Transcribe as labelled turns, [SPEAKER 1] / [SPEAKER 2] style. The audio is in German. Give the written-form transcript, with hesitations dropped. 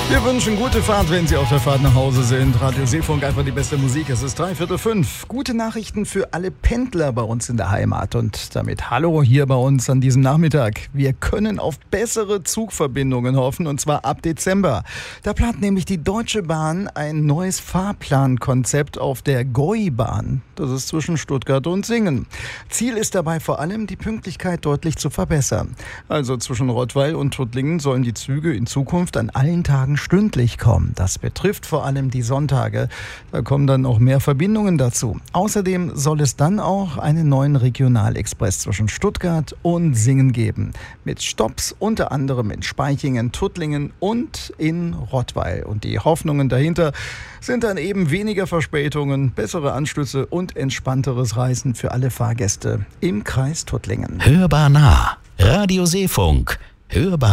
[SPEAKER 1] Wir wünschen gute Fahrt, wenn Sie auf der Fahrt nach Hause sind. Radio Seefunk, einfach die beste Musik. Es ist 5:45. Gute Nachrichten für alle Pendler bei uns in der Heimat. Und damit hallo hier bei uns an diesem Nachmittag. Wir können auf bessere Zugverbindungen hoffen, und zwar ab Dezember. Da plant nämlich die Deutsche Bahn ein neues Fahrplankonzept auf der Gäubahn. Das ist zwischen Stuttgart und Singen. Ziel ist dabei vor allem, die Pünktlichkeit deutlich zu verbessern. Also zwischen Rottweil und Tuttlingen sollen die Züge in Zukunft an allen Tagen stündlich kommen. Das betrifft vor allem die Sonntage. Da kommen dann auch mehr Verbindungen dazu. Außerdem soll es dann auch einen neuen Regionalexpress zwischen Stuttgart und Singen geben. Mit Stopps unter anderem in Spaichingen, Tuttlingen und in Rottweil. Und die Hoffnungen dahinter sind dann eben weniger Verspätungen, bessere Anschlüsse und entspannteres Reisen für alle Fahrgäste im Kreis Tuttlingen.
[SPEAKER 2] Hörbar nah. Radio Seefunk. Hörbar